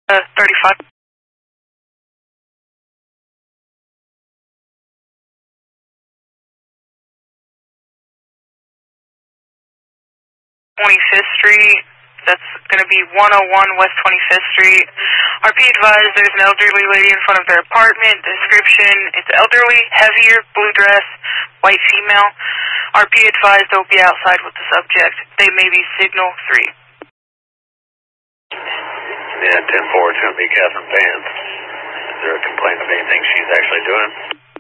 35. 25th Street. That's going to be 101 West 25th Street. RP advised there's an elderly lady in front of their apartment. Description, it's elderly, heavier, blue dress, white female. RP advised they'll be outside with the subject. They may be signal 3. Yeah, 10-4, it's going to be Catherine Vance. Is there a complaint of anything she's actually doing?